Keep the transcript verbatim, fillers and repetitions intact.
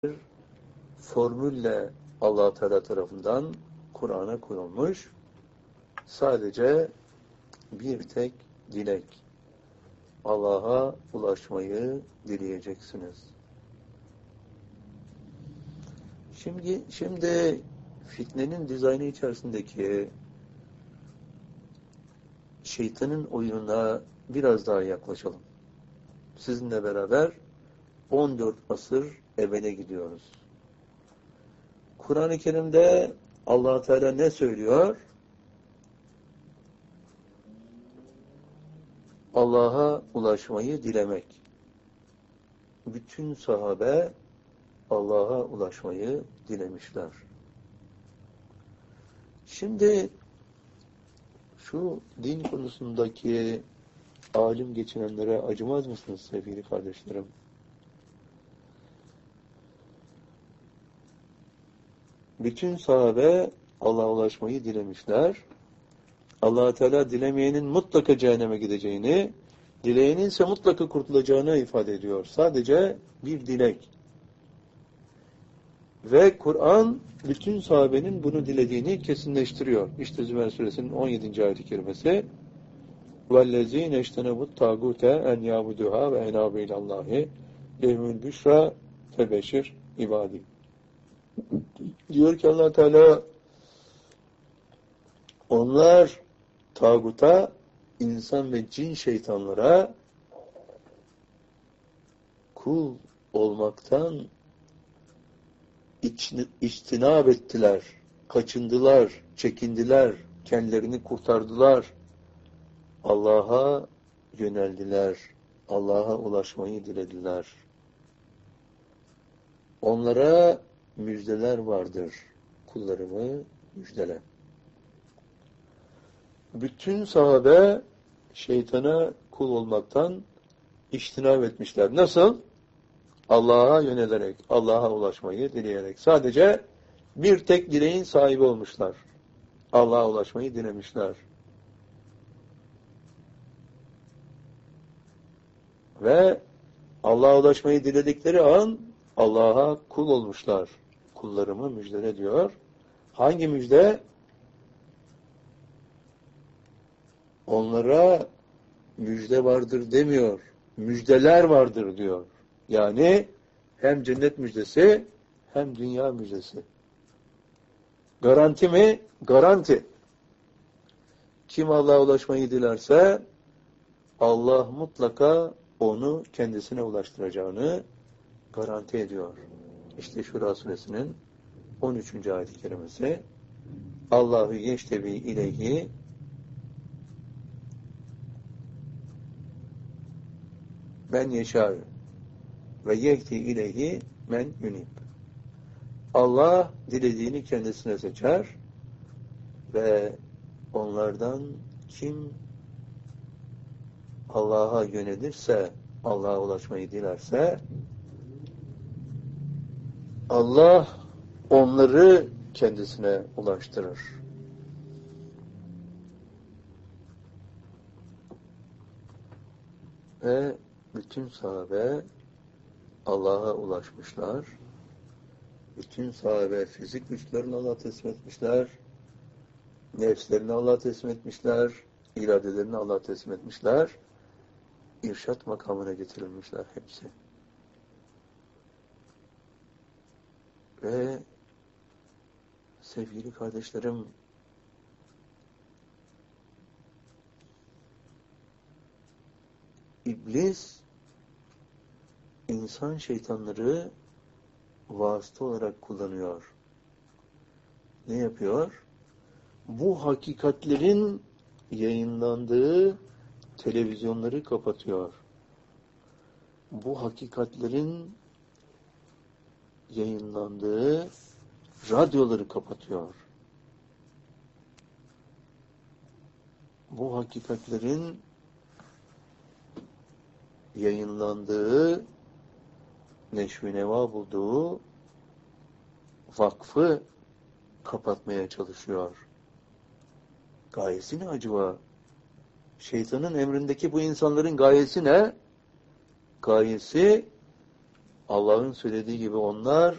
formülle Allah Teala tarafından Kur'an'a koyulmuş. Sadece bir tek dilek. Allah'a ulaşmayı dileyeceksiniz. Şimdi şimdi fitnenin dizaynı içerisindeki şeytanın oyununa biraz daha yaklaşalım. Sizinle beraber on dört asır evvele gidiyoruz. Kur'an-ı Kerim'de Allah Teala ne söylüyor? Allah'a ulaşmayı dilemek. Bütün sahabe Allah'a ulaşmayı dilemişler. Şimdi şu din konusundaki alim geçinenlere acımaz mısınız sevgili kardeşlerim? Bütün sahabe Allah'a ulaşmayı dilemişler. Allah Teala dilemeyenin mutlaka cehenneme gideceğini, dileyenin ise mutlaka kurtulacağını ifade ediyor. Sadece bir dilek. Ve Kur'an bütün sahabenin bunu dilediğini kesinleştiriyor. İşte Zümer Suresinin on yedinci ayet-i kerimesi وَالَّذ۪ينَ اَجْتَنَبُوا الطَّاغُوتَ اَنْ يَعْبُدُهَا وَاَنَابُ اِلَى اللّٰهِ لَهُمُ الْبُشْرَى فَبَشِرْ ibadi. Diyor ki Allah Teala onlar tağuta, insan ve cin şeytanlara kul olmaktan içtinab ettiler, kaçındılar, çekindiler, kendilerini kurtardılar. Allah'a yöneldiler, Allah'a ulaşmayı dilediler. Onlara müjdeler vardır. Kullarımı müjdele. Bütün sahabe şeytana kul olmaktan içtinab etmişler. Nasıl? Allah'a yönelerek, Allah'a ulaşmayı dileyerek. Sadece bir tek dileğin sahibi olmuşlar. Allah'a ulaşmayı dilemişler. Ve Allah'a ulaşmayı diledikleri an Allah'a kul olmuşlar. Kullarımı müjdele diyor. Hangi müjde? Onlara müjde vardır demiyor. Müjdeler vardır diyor. Yani hem cennet müjdesi hem dünya müjdesi. Garanti mi? Garanti. Kim Allah'a ulaşmayı dilerse Allah mutlaka onu kendisine ulaştıracağını garanti ediyor. İşte Şura Suresinin on üçüncü ayet-i kerimesi Allahu yeştebi ileyhi men yeşâ ve yehdi ileyhi men yunib. Allah dilediğini kendisine seçer ve onlardan kim Allah'a yönelirse, Allah'a ulaşmayı dilerse Allah onları kendisine ulaştırır. Ve bütün sahabe Allah'a ulaşmışlar. Bütün sahabe fizik güçlerini Allah'a teslim etmişler. Nefslerini Allah'a teslim etmişler. İradelerini Allah'a teslim etmişler. İrşat makamına getirilmişler hepsi. Ve sevgili kardeşlerim, İblis insan şeytanları vasıta olarak kullanıyor. Ne yapıyor? Bu hakikatlerin yayınlandığı televizyonları kapatıyor. Bu hakikatlerin yayınlandığı radyoları kapatıyor. Bu hakikatlerin yayınlandığı, neşvi neva bulduğu vakfı kapatmaya çalışıyor. Gayesi ne acaba? Şeytanın emrindeki bu insanların gayesi ne? Gayesi Allah'ın söylediği gibi onlar